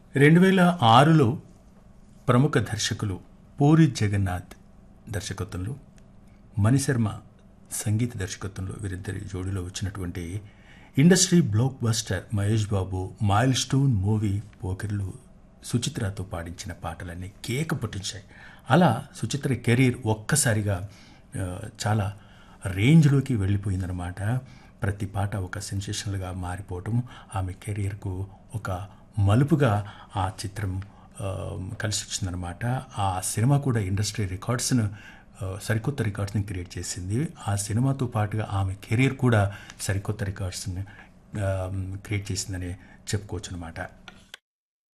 2006లో ప్రముఖ దర్శకులు పూరి జగన్నాథ్ దర్శకత్వంలో, మణిశర్మ సంగీత దర్శకత్వంలో వీరిద్దరి జోడీలో వచ్చినటువంటి industry block buster Mahesh Babu mile stone movie పోకిర్లు సుచిత్రతో పాడించిన పాటలన్నీ కేక పుట్టించాయి. అలా సుచిత్ర కెరీర్ ఒక్కసారిగా చాలా రేంజ్లోకి వెళ్ళిపోయిందనమాట. ప్రతి పాట ఒక సెన్సేషనల్గా మారిపోవటం ఆమె కెరీర్కు ఒక మలుపుగా ఆ చిత్రం కలిసి వచ్చిందనమాట. ఆ సినిమా కూడా ఇండస్ట్రీ రికార్డ్స్ను సరికొత్త రికార్డ్స్ని క్రియేట్ చేసింది. ఆ సినిమాతో పాటుగా ఆమె కెరీర్ కూడా సరికొత్త రికార్డ్స్ని క్రియేట్ చేసిందని చెప్పుకోవచ్చు అనమాట.